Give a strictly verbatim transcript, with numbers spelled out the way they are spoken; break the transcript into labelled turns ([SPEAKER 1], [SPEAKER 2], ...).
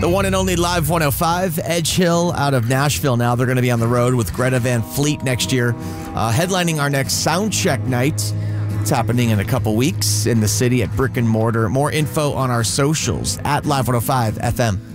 [SPEAKER 1] The one and only Live one oh five, Edge Hill out of Nashville now. They're going to be on the road with Greta Van Fleet next year, uh, headlining our next Soundcheck night. It's happening in a couple weeks in the city at Brick and Mortar. More info on our socials at Live one oh five F M.